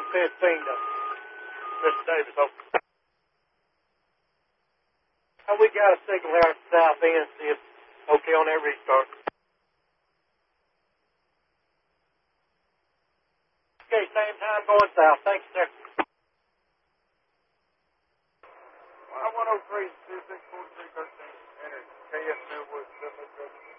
15 to Mr. Davis. We got a signal here at the south end. See if okay on that restart. Okay, same time going south. Thanks, sir. 103, 2643, 13. Enter KS Millwood, 7